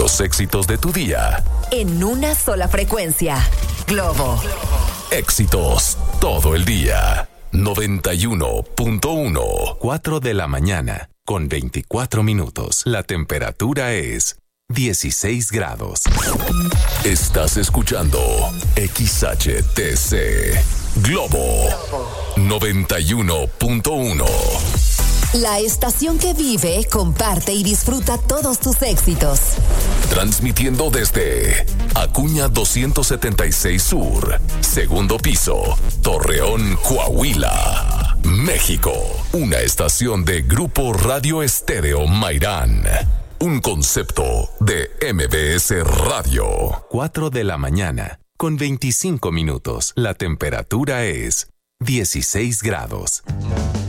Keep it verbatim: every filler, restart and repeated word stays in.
Los éxitos de tu día. En una sola frecuencia. Globo. Éxitos todo el día. noventa y uno punto uno. cuatro de la mañana, con veinticuatro minutos. La temperatura es dieciséis grados. Estás escuchando X H T C Globo noventa y uno punto uno. La estación que vive, comparte y disfruta todos tus éxitos. Transmitiendo desde Acuña doscientos setenta y seis Sur, segundo piso, Torreón, Coahuila, México. Una estación de Grupo Radio Estéreo Mairán. Un concepto de M B S Radio. cuatro de la mañana, con veinticinco minutos. La temperatura es dieciséis grados.